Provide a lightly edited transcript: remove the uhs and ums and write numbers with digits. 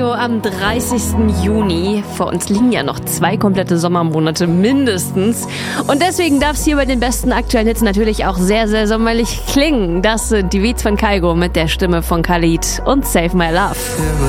Radio am 30. Juni. Vor uns liegen ja noch 2 komplette Sommermonate mindestens. Und deswegen darf es hier bei den besten aktuellen Hits natürlich auch sehr, sehr sommerlich klingen. Das sind die Beats von Kygo mit der Stimme von Khalid und Save My Love.